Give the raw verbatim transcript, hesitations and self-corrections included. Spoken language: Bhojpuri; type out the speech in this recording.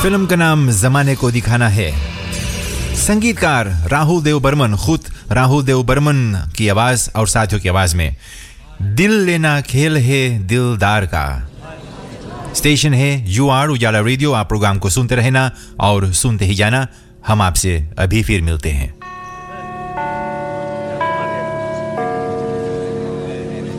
फिल्म का नाम जमाने को दिखाना है। संगीतकार राहुल देव बर्मन, खुद राहुल देव बर्मन की आवाज और साथियों की आवाज में। दिल लेना खेल है दिलदार का। स्टेशन है यू आर उजाला रेडियो। आप प्रोग्राम को सुनते रहना और सुनते ही जाना। हम आपसे अभी फिर मिलते हैं।